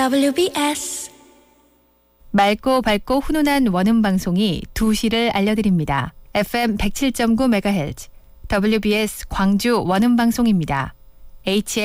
WBS 맑고 밝고 훈훈한 원음 방송이 2시를 알려드립니다. FM 107.9MHz WBS 광주 원음 방송입니다.